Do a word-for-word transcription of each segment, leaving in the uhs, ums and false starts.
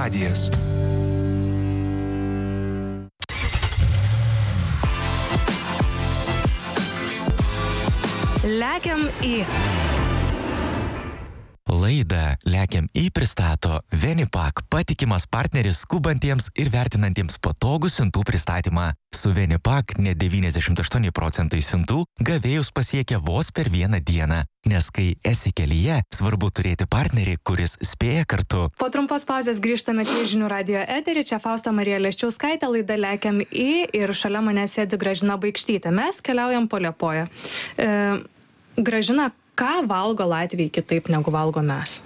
radijas. Lekiam į. Laidą Lekiam į pristato Venipak, patikimas partneris skubantiems ir vertinantiems patogų siuntų pristatymą. Su Venipak net devyniasdešimt aštuoni procentai siuntų gavėjus pasiekia vos per vieną dieną, nes kai esi kelyje, svarbu turėti partnerį, kuris spėja kartu. Po trumpos pauzės grįžtame čia į Žinių radijo eterį. Čia Fausta Marija Leščiauskaitė, laida Lekiam į ir šalia mane sėdi Gražina Baikštytė. Mes keliaujam po Liepoją. E, Gražina, ką valgo latviai kitaip negu valgo mes?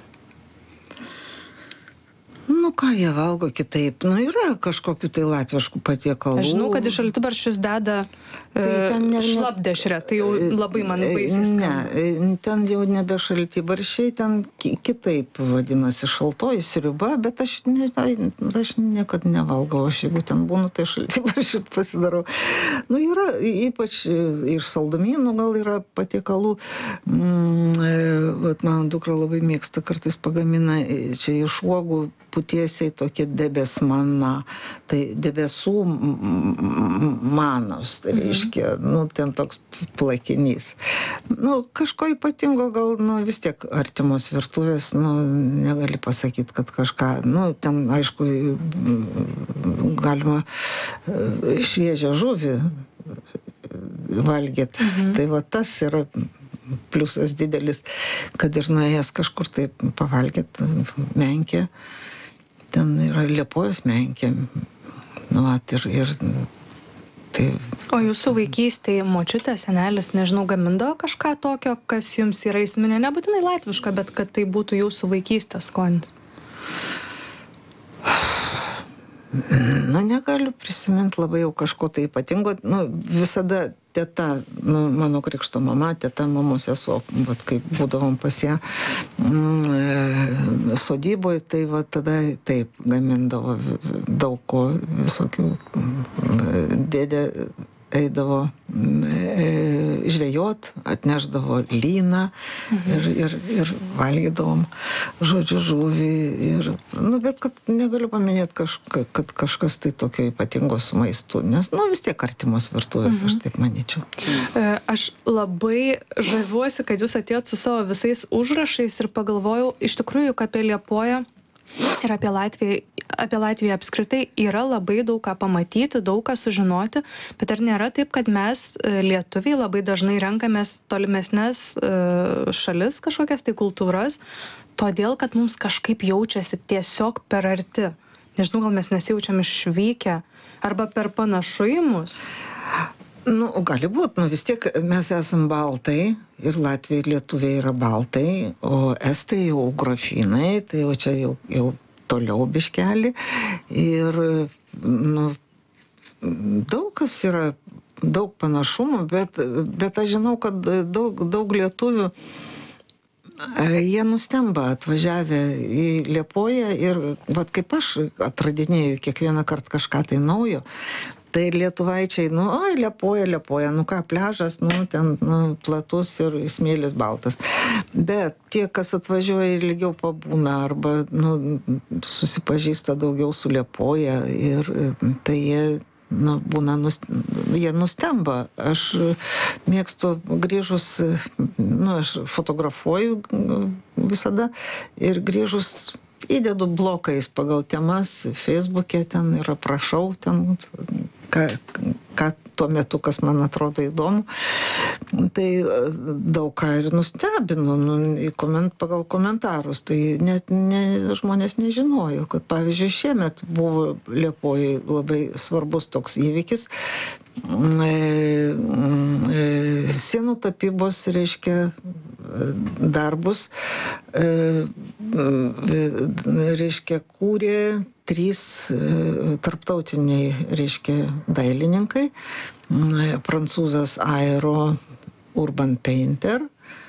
Nu, ką jie valgo kitaip? Nu, yra kažkokių tai latviškų patiekalų. Aš žinau, kad iš šaltibarščius deda e, ten ne- šlapdešrę, tai jau labai man baisiai skamba. Ne, ten jau nebe šaltibarščiai, ten ki- kitaip vadinasi šaltoji sriuba, bet aš, ne, aš niekad nevalgau, aš jeigu ten būnu, tai šaltibarščių pasidarau. Nu, yra ypač iš saldumynų gal yra patiekalų. Mm, e, vat mano dukra labai mėgsta kartais pagamina e, čia iš uogų putiesiai tokie debesmana, tai debesų m- m- manos, tai reiškia, nu, ten toks plakinys. Nu, kažko ypatingo gal, nu, vis tiek artimos virtuvės, nu, negali pasakyti, kad kažką, nu, ten, aišku, m, galima e, šviežią žuvį valgyti. Mhm. Tai va tas yra pliusas didelis, kad ir nuėjęs kažkur tai pavalgyti menkė. Ten yra Liepojos menkė. Nu, vat, ir, ir tai O jūsų vaikystėje močiutė, senelis, nežinau, gamindavo kažką tokio, kas jums yra įsiminę, nebūtinai latviška, bet kad tai būtų jūsų vaikystės skonis? nu, negaliu prisiminti labai jau kažko tai ypatingo. Nu, visada teta, nu, mano krikšto mama, teta, mamos sesuo, vat kaip būdavom pas ją mm, sodyboje, tai va tada taip gamindavo daug ko visokių. Dėdė eidavo e, žvejot, atneždavo lyną ir, ir, ir valgydavom, žodžiu, žuvį. Ir, nu, bet kad negaliu paminėti, kaž, kad kažkas tai tokio ypatingo su maistu, nes, nu, vis tiek artimos virtuvės, mhm. aš taip manyčiau. E, Aš labai žaviuosi, kad jūs atėjot su savo visais užrašais ir pagalvojau, iš tikrųjų, juk apie Liepoją ir apie Latviją, apie Latviją apskritai yra labai daug ką pamatyti, daug ką sužinoti, bet ar nėra taip, kad mes e, lietuviai labai dažnai renkamės tolimesnes e, šalis, kažkokias tai kultūras, todėl, kad mums kažkaip jaučiasi tiesiog per arti. Nežinau, gal mes nesijaučiam išvykę arba per panašu į mus. Nu, gali būt, nu vis tiek mes esam baltai ir Latvijai ir Lietuviai yra baltai, o estai jau grofinai, tai jau čia jau, jau toliau biškelį. Ir, nu, daug kas yra, daug panašumų, bet, bet aš žinau, kad daug, daug lietuvių jie nustemba atvažiavę į Liepoją ir, vat kaip aš atradinėju kiekvieną kartą kažką tai naujo, tai lietuvaičiai, nu, oi, Liepoja, Liepoja, nu ką, pliažas, nu, ten, nu, platus ir smėlis baltas. Bet tie, kas atvažiuoja ir ilgiau pabūna, arba, nu, susipažįsta daugiau su Liepoja, ir tai jie, nu, būna, nust, jie nustemba. Aš mėgstu grįžus, nu, aš fotografuoju visada ir grįžus įdedu blokais pagal temas Facebook'e ten ir aprašau ten, ką, ką tuo metu, kas man atrodo įdomu. Tai daug ką ir nustebino, nu, koment, pagal komentarus. Tai net ne, žmonės nežinojo, kad pavyzdžiui šiemet buvo Liepojai labai svarbus toks įvykis. E, e, sienų tapybos, reiškia, darbus, e, reiškia, kūrė trys tarptautiniai, reiškia, dailininkai. Prancūzas Aero Urban Painter,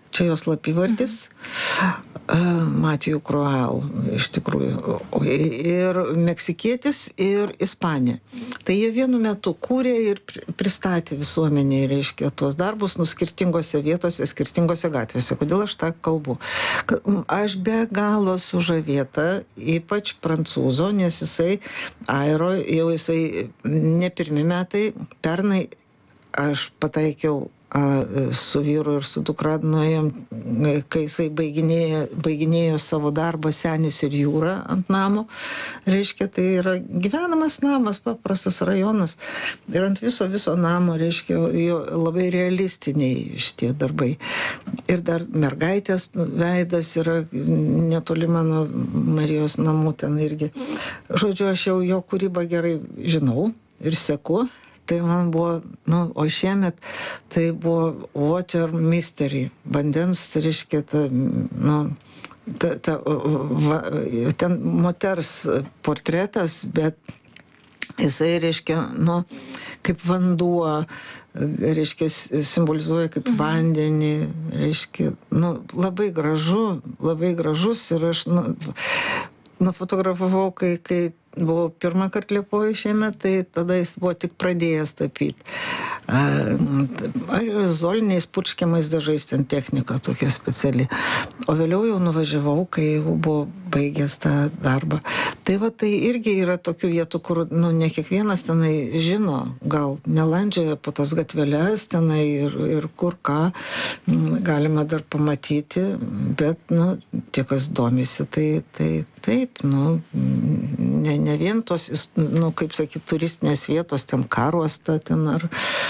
čia jos slapyvardis, Matijų Krual, iš tikrųjų, ir meksikietis, ir ispanė. Tai jie vienu metu kūrė ir pristatė visuomeniai, reiškia, tuos darbus nu skirtingose vietose, skirtingose gatvėse. Kodėl aš tą kalbu? Aš be galo sužavėta, ypač prancūzo, nes jisai airo, jau jisai ne pirmi metai, pernai aš pataikiau a, su vyru ir su dukra nuėjom, kai jisai baiginėjo, baiginėjo savo darbą Senis ir jūra ant namo. Reiškia, tai yra gyvenamas namas, paprastas rajonas. Ir ant viso viso namo, reiškia, jo labai realistiniai šitie darbai. Ir dar mergaitės veidas yra netoli mano Marijos namų ten irgi. Žodžiu, aš jau jo kūrybą gerai žinau ir seku. Tai man buvo, nu, o šiemet tai buvo Water Mystery, vandens, reiškia, ta, nu, ta, ta, va, ten moters portretas, bet jisai, reiškia, nu, kaip vanduo, reiškia, simbolizuoja kaip vandenį, reiškia, nu, labai gražu, labai gražus ir aš, nu, nufotografavau, kai, kai buvau pirmą kartą Liepojoj šiemet, tai tada jis buvo tik pradėjęs tapyti. Aerozoliniais purškiamais dažais ten technika tokia speciali. O vėliau jau nuvažiavau, kai jau buvo baigęs tą darbą. Tai va, tai irgi yra tokių vietų, kur, nu, ne kiekvienas tenai žino, gal nelandžioja po tas gatveles tenai ir, ir kur ką galima dar pamatyti, bet, nu, tie, kas domisi, tai, tai taip, nu, ne, ne vien tos, nu, kaip sakyti, turistinės vietos, ten Karuosta, ten ar...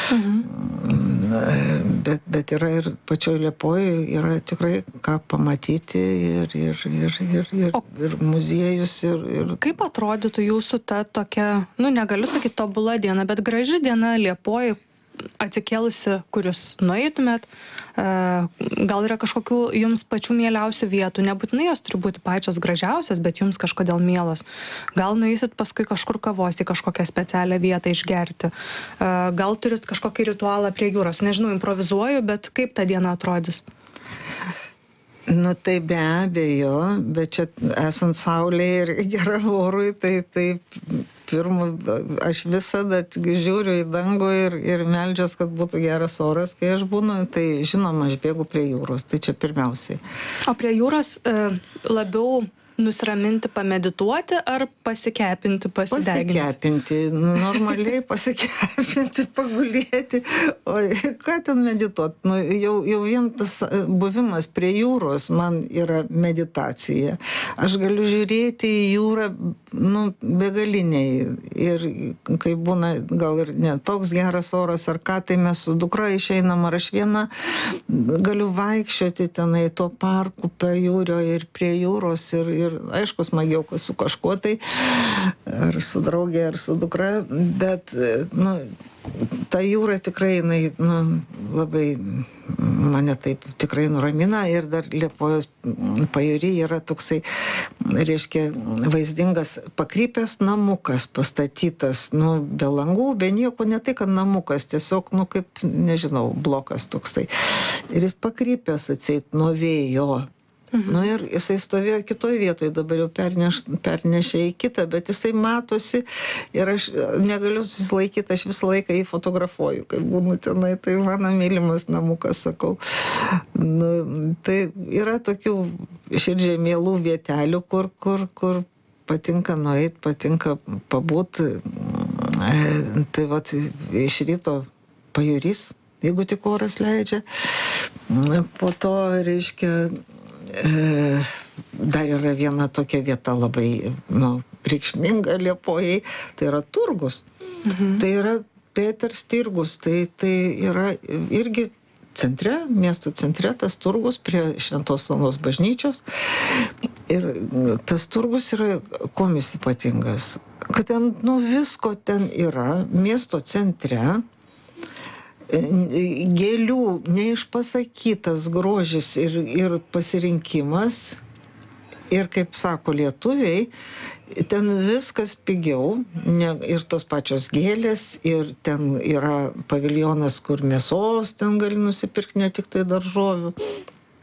Mhm. Bet, bet yra ir pačioj Liepojoj yra tikrai ką pamatyti ir, ir, ir, ir, ir, O... ir muziejus. Ir, ir... Kaip atrodytų jūsų ta tokia, nu, negaliu sakyti tobula diena, bet graži diena Liepojoj, atsikėlusi, kur jūs nueitumėt, gal yra kažkokių jums pačių mieliausių vietų, nebūtinai jos turi būti pačios gražiausias, bet jums kažkodėl mielos. Gal nueisit paskui kažkur kavos į kažkokią specialią vietą išgerti. Gal turit kažkokį ritualą prie jūros. Nežinau, improvizuoju, bet kaip ta diena atrodys? Nu, tai be abejo, bet čia esant saulėje ir geram orui, tai taip... Pirma, aš visada žiūriu į dangų ir, ir meldžiuos, kad būtų geras oras, kai aš būnu, tai žinoma, aš bėgu prie jūros, tai čia pirmiausiai. O prie jūros e, labiau nusiraminti, pamedituoti ar pasikepinti, pasideginti? Pasikepinti, normaliai pasikepinti, pagulėti. O ką ten medituoti? Nu, jau, jau vien tas buvimas prie jūros man yra meditacija. Aš galiu žiūrėti į jūrą, nu, begaliniai. Ir kai būna gal ir ne toks geras oras ar ką, tai mes su dukra išeinam ar aš viena galiu vaikščioti tenai tuo parku pajūrio ir prie jūros ir, ir aišku, smagiau su kažkuo tai, ar su draugė, ar su dukra, bet, nu, ta jūra tikrai, jinai, nu, labai mane taip tikrai nuramina ir dar Liepojos pajūry yra toksai, reiškia, vaizdingas pakrypęs namukas pastatytas, nu, be langų, be nieko, ne tai, kad namukas, tiesiog, nu, kaip, nežinau, blokas toksai. Ir jis pakrypęs atseit nuo vėjo. Mhm. Nu ir jisai stovėjo kitoj vietoje, dabar jau perneš, pernešė į kitą, bet jisai matosi ir aš negaliu susilaikyti, aš visą laiką jį fotografuoju, kai būnu tenai, tai mano mylimas namukas, sakau. Nu, tai yra tokių širdžiai mielų vietelių, kur, kur, kur patinka nueit, patinka pabūt. Tai vat iš ryto pajūrys, jeigu tik oras leidžia. Po to, reiškia, dar yra viena tokia vieta labai, nu, reikšminga Liepojai, tai yra turgus. Mhm. Tai yra Peters turgus, tai, tai yra irgi centre, miesto centre, tas turgus prie Šventos Onos bažnyčios. Ir tas turgus yra kuom jis ypatingas, kad ten, nu, visko ten yra, miesto centre, gėlių neišpasakytas grožis ir, ir pasirinkimas. Ir kaip sako lietuviai, ten viskas pigiau, ne, ir tos pačios gėlės, ir ten yra paviljonas, kur mėsos ten gali nusipirkti, ne tik tai daržovių.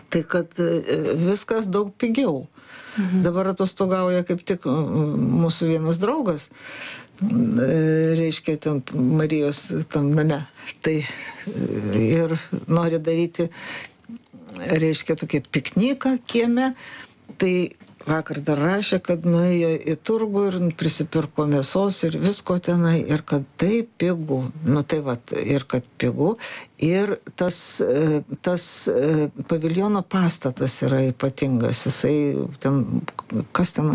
Tai kad viskas daug pigiau. Mhm. Dabar atostogauja kaip tik mūsų vienas draugas, reiškia, ten Marijos tam name. Tai ir nori daryti, reiškia, tokį pikniką kieme. Tai vakar dar rašė, kad nuėjo į turgų ir prisipirko mėsos ir visko tenai, ir kad tai pigu. Nu tai vat, ir kad pigu. Ir tas, tas paviljono pastatas yra ypatingas. Jisai ten, kas ten